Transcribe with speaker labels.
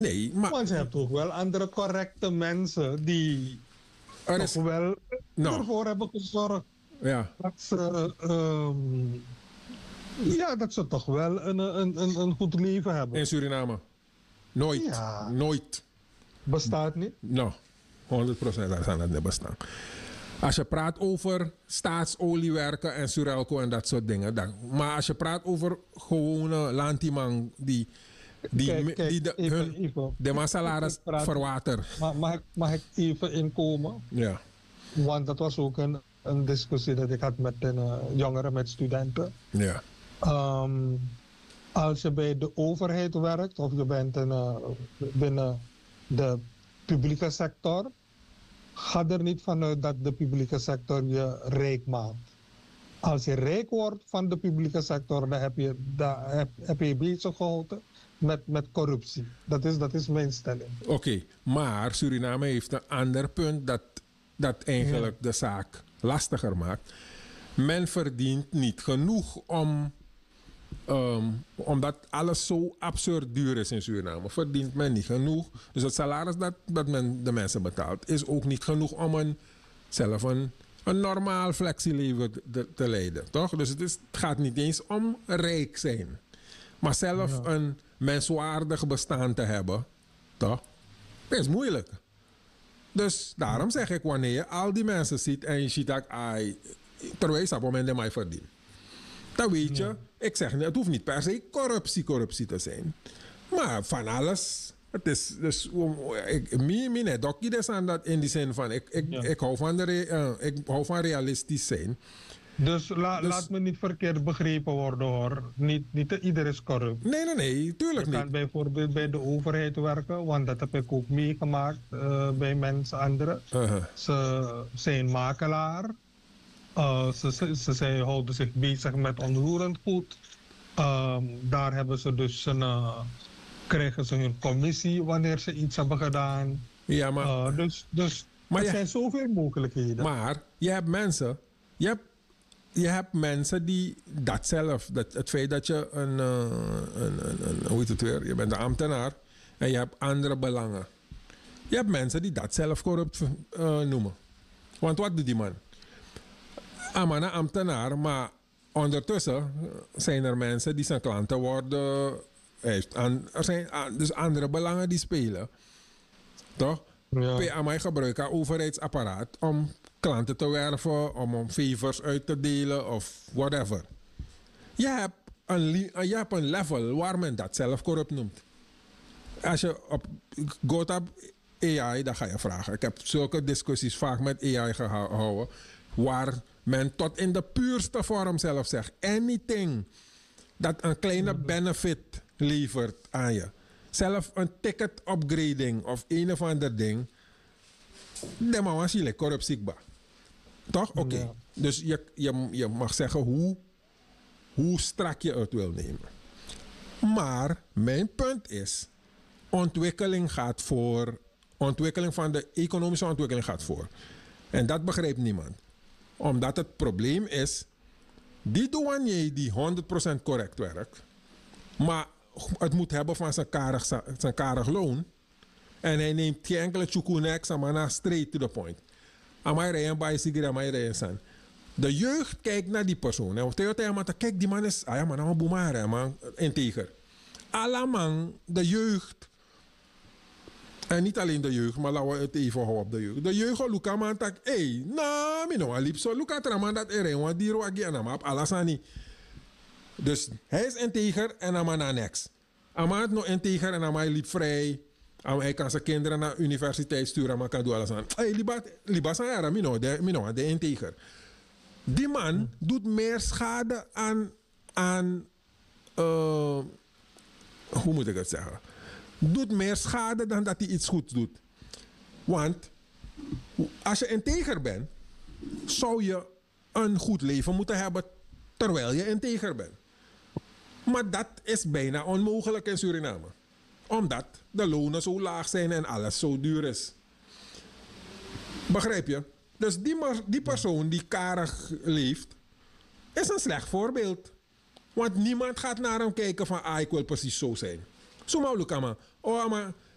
Speaker 1: Nee, maar
Speaker 2: Want je hebt ook wel andere correcte mensen die
Speaker 1: er
Speaker 2: toch
Speaker 1: is.
Speaker 2: wel
Speaker 1: Nou,
Speaker 2: ervoor hebben gezorgd
Speaker 1: ja.
Speaker 2: dat ze, ja, dat ze toch wel een goed leven hebben.
Speaker 1: In Suriname. Nooit.
Speaker 2: Ja,
Speaker 1: Nooit.
Speaker 2: bestaat niet.
Speaker 1: Nou, 100% daar zijn het niet bestaan. Als je praat over staatsoliewerken en Surelco en dat soort dingen. Maar als je praat over gewone landimang die
Speaker 2: Even.
Speaker 1: de
Speaker 2: Ik
Speaker 1: salaris
Speaker 2: praat,
Speaker 1: verwater.
Speaker 2: mag ik even inkomen?
Speaker 1: Ja.
Speaker 2: Want dat was ook een discussie dat ik had met jongeren, met studenten.
Speaker 1: Ja.
Speaker 2: Ehm, als je bij de overheid werkt of je bent binnen de publieke sector, ga er niet vanuit dat de publieke sector je rijk maakt. Als je rijk wordt van de publieke sector, dan heb je bezig gehouden met corruptie. Dat is mijn stelling.
Speaker 1: Oké, maar Suriname heeft een ander punt dat eigenlijk de zaak lastiger maakt. Men verdient niet genoeg omdat alles zo absurd duur is in Suriname, verdient men niet genoeg. Dus het salaris dat men de mensen betaalt, is ook niet genoeg om zelf een normaal flexieleven te leiden. Toch? Dus het gaat niet eens om rijk zijn. Maar zelf een menswaardig bestaan te hebben, toch? Dat is moeilijk. Dus daarom zeg ik, wanneer je al die mensen ziet en je ziet dat terwijl je op het moment mij verdient. Dan weet je, ik zeg niet, het hoeft niet per se corruptie te zijn. Maar van alles. Het is dus, ik net ook niet aan dat in die zin van, ik hou van realistisch zijn.
Speaker 2: Dus laat me niet verkeerd begrepen worden hoor. Niet ieder is corrupt.
Speaker 1: Nee, tuurlijk
Speaker 2: Je
Speaker 1: niet.
Speaker 2: kan bijvoorbeeld bij de overheid werken, want dat heb ik ook meegemaakt bij mensen anderen. Ze zijn makelaar. Ze houden zich bezig met onroerend goed. Daar hebben ze dus krijgen ze hun commissie wanneer ze iets hebben gedaan.
Speaker 1: Ja, maar,
Speaker 2: dus er zijn zoveel mogelijkheden.
Speaker 1: Maar je hebt mensen, je hebt mensen die dat zelf, het feit dat je hoe heet het weer, je bent een ambtenaar en je hebt andere belangen. Je hebt mensen die dat zelf corrupt noemen. Want wat doet die man? Een ambtenaar, maar ondertussen zijn er mensen die zijn klanten worden. Er zijn dus andere belangen die spelen. Toch? Ja. Wij gebruiken een overheidsapparaat om klanten te werven, om favors uit te delen of whatever. Je hebt een level waar men dat zelf corrupt noemt. Als je gaat op AI, dan ga je vragen. Ik heb zulke discussies vaak met AI gehouden, waar men tot in de puurste vorm zelf zegt: anything dat een kleine benefit levert aan je. Zelf een ticket upgrading of een of ander ding. De man was hier corruptiebaar. Toch? Oké. Ja. Dus je mag zeggen hoe strak je het wil nemen. Maar mijn punt is, ontwikkeling gaat voor. Ontwikkeling van de economische ontwikkeling gaat voor. En dat begrijpt niemand. Omdat het probleem is, die douanier die 100% correct werkt, maar het moet hebben van zijn karig loon. En hij neemt geen enkele chukunex, maar straight to the point. Amai rijden bij Sigrid, amai rijden zijn. De jeugd kijkt naar die persoon. En kijk, die man is, man, een boemare, man, integer. Allemaal de jeugd. En niet alleen de jeugd, maar laten we het even houden op de jeugd. De jeugd, Luca, man, tak, hey, na, mino, alip, zo, Luca, traman, dat er een, want die roagi en amap, alasani. Dus hij is integer en dan maar niks. Hij is nog integer en hij liep vrij. Hij kan zijn kinderen naar de universiteit sturen, maar kan doen alles aan. Hey, liba zijn jaren, mino, de integer. Die man doet meer schade aan hoe moet ik het zeggen? Doet meer schade dan dat hij iets goeds doet. Want als je integer bent, zou je een goed leven moeten hebben terwijl je integer bent. Maar dat is bijna onmogelijk in Suriname. Omdat de lonen zo laag zijn en alles zo duur is. Begrijp je? Dus die persoon die karig leeft, is een slecht voorbeeld. Want niemand gaat naar hem kijken van, ik wil precies zo zijn. Zo maar, Lukama. Oh, maar